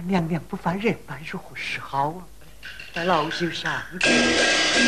娘娘不犯人办如何是好啊？在老朽上去。